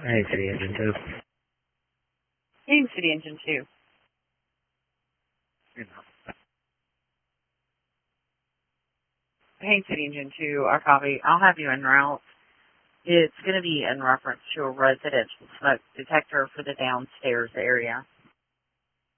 Hey, City Engine 2. Hey, City Engine 2. Hey, City Engine 2, I copy. I'll have you en route. It's going to be in reference to a residential smoke detector for the downstairs area.